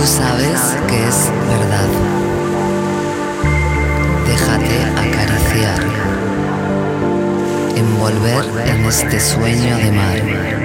Tú sabes que es verdad. Déjate acariciar, envolver en este sueño de mar.